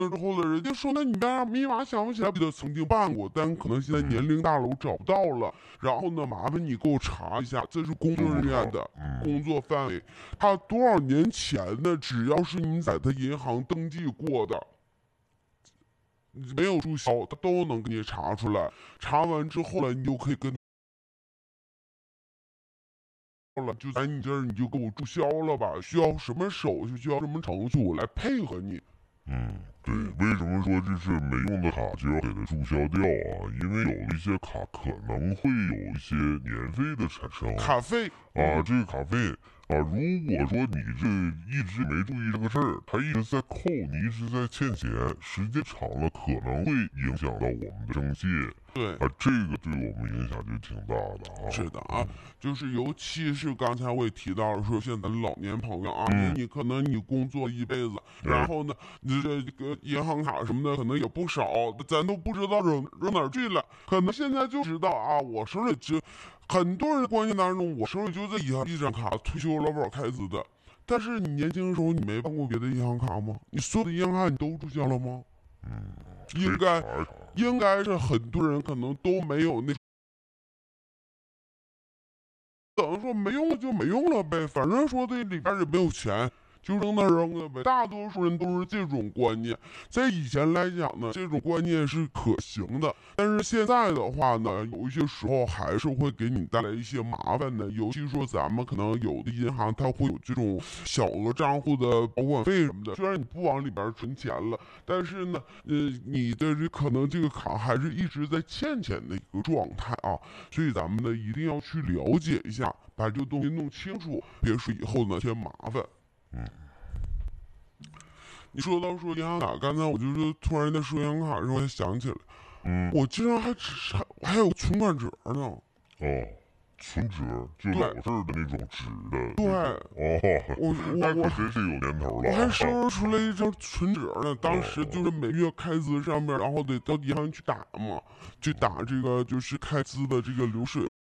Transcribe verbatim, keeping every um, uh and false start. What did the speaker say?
之后的人家说，那你家密码想不起来，记得曾经办过，但可能现在年龄大了，我找不到了。然后呢，麻烦你给我查一下，这是工作人员的工作范围，他多少年前呢？只要是你在他银行登记过的，没有注销，他都能给你查出来。查完之后呢，你就可以跟。了，就在你这儿，你就给我注销了吧。需要什么手续，需要什么程序，我来配合你。 嗯，对，为什么说这是没用的卡就要给它注销掉啊？因为有一些卡可能会有一些年费的产生， 卡费啊，这个卡费啊，如果说你这一直没注意这个事儿，他一直在扣，你一直在欠钱，时间长了可能会影响到我们的生计。 对啊，这个对我们影响就挺大的啊。 是的啊，就是尤其是刚才我也提到了说，现在老年朋友啊， 嗯、 你可能你工作一辈子，然后呢，你这个银行卡什么的可能也不少，咱都不知道扔扔哪儿去了。可能现在就知道啊，我手里就很多人关键当中，我手里就这银行一张卡，退休劳保开支的。但是你年轻的时候，你没办过别的银行卡吗？你所有的银行卡你都注销了吗？ 嗯， 应该应该是很多人可能都没有那，等于说没用了就没用了呗，反正说这里边也没有钱，就扔那扔了呗。大多数人都是这种观念，在以前来讲呢，这种观念是可行的，但是现在的话呢，有一些时候还是会给你带来一些麻烦的。尤其说咱们可能有的银行它会有这种小额账户的保管费什么的，虽然你不往里边存钱了，但是呢，呃，你的这可能这个卡还是一直在欠钱的一个状态啊，所以咱们呢一定要去了解一下，把这个东西弄清楚，别说以后呢添麻烦。 嗯， 你说到说银行卡，刚才我就是突然在说银行卡的时候，我才想起来， 嗯， 我竟然还只还还有存款折呢。 哦，存折就老式的那种纸的。 对， 哦， 我那我我可真是有年头了。 我还收拾出来一张存折呢，当时就是每月开支上面，然后得到银行去打嘛，去打这个就是开支的这个流水。